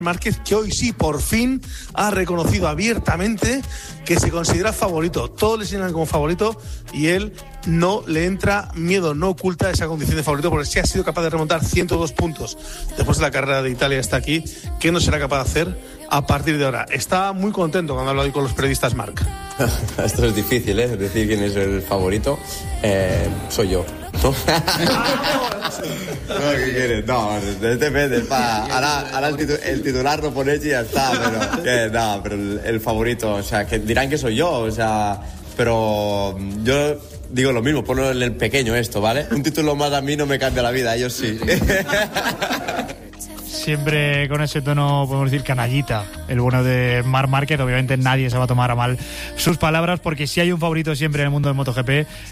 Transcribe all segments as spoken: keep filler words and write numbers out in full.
Márquez, que hoy sí, por fin, ha reconocido abiertamente que se considera favorito. Todos le señalan como favorito y él no le entra miedo, no oculta esa condición de favorito, porque sí ha sido capaz de remontar ciento dos puntos después de la carrera de Italia hasta aquí. ¿Qué no será capaz de hacer a partir de ahora? Está muy contento cuando habla hoy con los periodistas, Marc. Esto es difícil, ¿eh? Decir quién es el favorito. Eh, soy yo. ¿No? No, ¿qué quieres? No, depende. Pa. Ahora, ahora el, titu- el titular lo pones y ya está. Pero, que, no, pero el, el favorito, o sea, que dirán que soy yo, o sea, pero yo digo lo mismo, ponlo en el pequeño esto, ¿vale? Un título más a mí no me cambia la vida, a ellos sí. Siempre con ese tono, podemos decir, canallita, el bueno de Marc Márquez. Obviamente nadie se va a tomar a mal sus palabras, porque si hay un favorito siempre en el mundo del MotoGP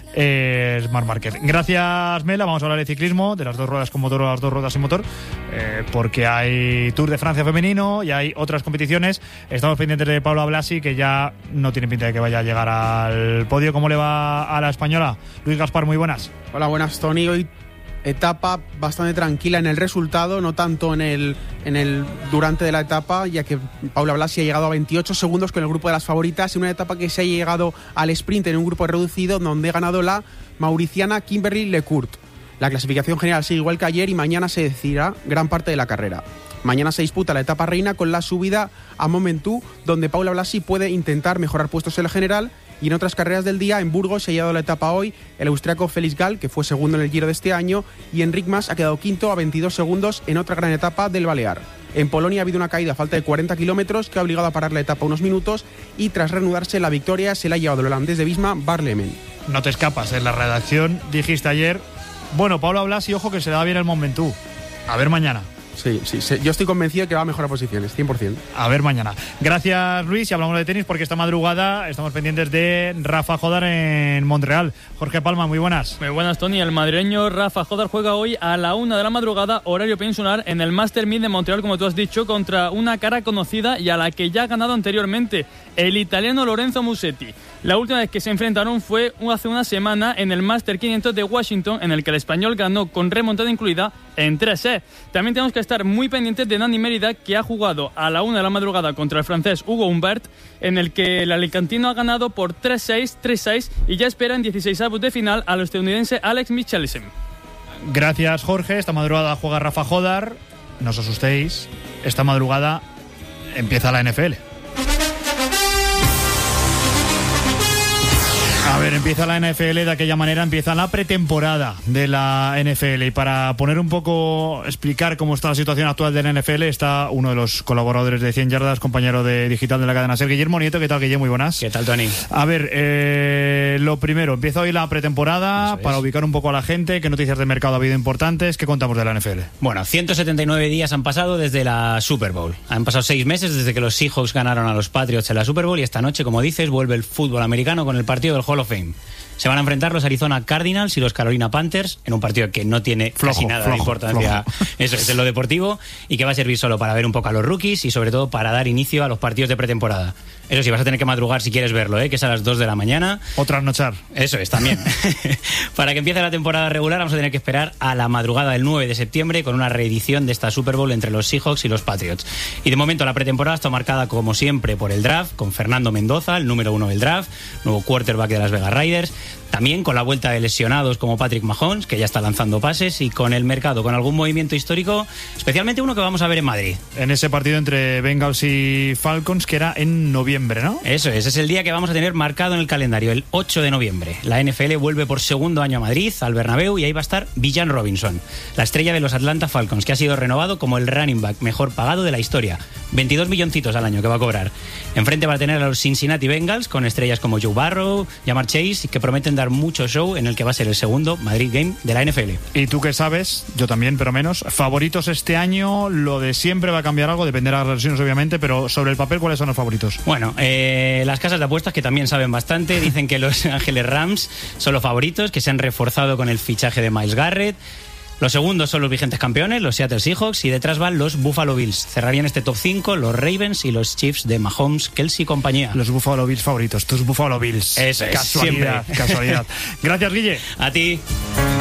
es Marc Márquez. Gracias, Mela. Vamos a hablar de ciclismo, de las dos ruedas con motor o las dos ruedas sin motor, eh, porque hay Tour de Francia femenino y hay otras competiciones. Estamos pendientes de Paula Blasi, que ya no tiene pinta de que vaya a llegar al podio. ¿Cómo le va a la española? Luis Gaspar, muy buenas. Hola, buenas, Tony. Hoy etapa bastante tranquila en el resultado, no tanto en el, en el durante de la etapa, ya que Paula Blasi ha llegado a veintiocho segundos con el grupo de las favoritas, en una etapa que se ha llegado al sprint en un grupo reducido, donde ha ganado la mauriciana Kimberly Lecourt. La clasificación general sigue igual que ayer y mañana se decidirá gran parte de la carrera. Mañana se disputa la etapa reina con la subida a Mont Ventoux, donde Paula Blasi puede intentar mejorar puestos en la general. Y en otras carreras del día, en Burgos se ha llevado la etapa hoy el austriaco Felix Gall, que fue segundo en el Giro de este año, y Enric Mas ha quedado quinto a veintidós segundos en otra gran etapa del Balear. En Polonia ha habido una caída a falta de cuarenta kilómetros que ha obligado a parar la etapa unos minutos, y tras reanudarse la victoria se la ha llevado el holandés de Visma, Bart Lemen. No te escapas, en la redacción dijiste ayer, bueno, Paula Blasi, ojo que se da bien el Mont Ventoux. A ver mañana. Sí, sí, sí, yo estoy convencido de que va a mejorar posiciones, cien por ciento. A ver mañana. Gracias, Luis, y hablamos de tenis porque esta madrugada estamos pendientes de Rafa Jodar en Montreal. Jorge Palma, muy buenas. Muy buenas, Tony. El madrileño Rafa Jodar juega hoy a la una de la madrugada, horario peninsular, en el Master mil de Montreal, como tú has dicho, contra una cara conocida y a la que ya ha ganado anteriormente, el italiano Lorenzo Musetti. La última vez que se enfrentaron fue hace una semana en el Master quinientos de Washington, en el que el español ganó con remontada incluida en tres sets. También tenemos que estar muy pendientes de Dani Mérida, que ha jugado a la una de la madrugada contra el francés Hugo Humbert, en el que el alicantino ha ganado por tres seis, tres seis y ya espera en dieciséis avos de final al estadounidense Alex Michelsen. Gracias, Jorge. Esta madrugada juega Rafa Jodar. No os asustéis. Esta madrugada empieza la N F L. A ver, empieza la N F L de aquella manera, empieza la pretemporada de la N F L. Y para poner un poco, explicar cómo está la situación actual de la N F L, está uno de los colaboradores de cien yardas, compañero de digital de la cadena SER, Guillermo Nieto. ¿Qué tal, Guillermo? Muy buenas. ¿Qué tal, Tony? A ver, eh, lo primero, empieza hoy la pretemporada para ubicar un poco a la gente. ¿Qué noticias de mercado ha habido importantes? ¿Qué contamos de la N F L? Bueno, ciento setenta y nueve días han pasado desde la Super Bowl. Han pasado seis meses desde que los Seahawks ganaron a los Patriots en la Super Bowl y esta noche, como dices, vuelve el fútbol americano con el partido del Hall of Fame. Se van a enfrentar los Arizona Cardinals y los Carolina Panthers en un partido que no tiene flojo, casi nada flojo, de importancia, flojo. Eso es en lo deportivo, y que va a servir solo para ver un poco a los rookies y sobre todo para dar inicio a los partidos de pretemporada. Eso sí, vas a tener que madrugar si quieres verlo, ¿eh? Que es a las dos de la mañana. O trasnochar. Eso es, también. Para que empiece la temporada regular vamos a tener que esperar a la madrugada del nueve de septiembre con una reedición de esta Super Bowl entre los Seahawks y los Patriots. Y de momento la pretemporada está marcada como siempre por el draft, con Fernando Mendoza, el número uno del draft, nuevo quarterback de Las Vegas Raiders. También con la vuelta de lesionados como Patrick Mahomes, que ya está lanzando pases, y con el mercado, con algún movimiento histórico, especialmente uno que vamos a ver en Madrid. En ese partido entre Bengals y Falcons, que era en noviembre, ¿no? Eso es, es el día que vamos a tener marcado en el calendario, el ocho de noviembre. La N F L vuelve por segundo año a Madrid, al Bernabéu, y ahí va a estar Villan Robinson, la estrella de los Atlanta Falcons, que ha sido renovado como el running back mejor pagado de la historia. veintidós milloncitos al año que va a cobrar. Enfrente va a tener a los Cincinnati Bengals, con estrellas como Joe Burrow, Ja'Marr Chase, que prometen dar mucho show en el que va a ser el segundo Madrid Game de la N F L. ¿Y tú qué sabes? Yo también, pero menos. ¿Favoritos este año? Lo de siempre va a cambiar algo, dependerá de las lesiones, obviamente, pero sobre el papel, ¿cuáles son los favoritos? Bueno, eh, las casas de apuestas, que también saben bastante, dicen que los Ángeles Rams son los favoritos, que se han reforzado con el fichaje de Myles Garrett. Los segundos son los vigentes campeones, los Seattle Seahawks, y detrás van los Buffalo Bills. Cerrarían este top cinco los Ravens y los Chiefs de Mahomes, Kelsey y compañía. Los Buffalo Bills favoritos, tus Buffalo Bills. Eso es, casualidad, siempre. Casualidad. Gracias, Guille. A ti.